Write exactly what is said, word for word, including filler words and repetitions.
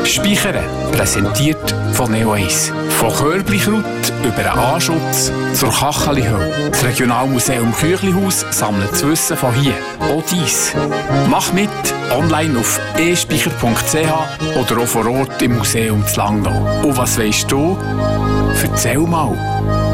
Speichern, präsentiert von Neo eins. Von Körbli-Kraut über den Anschutz zur Kacheli-Hölle. Das Regionalmuseum Küchlihaus sammelt das Wissen von hier. Auch dies. Mach mit, online auf e speicher punkt c h oder auch vor Ort im Museum zu Langnau. Und was weisst du? Erzähl mal.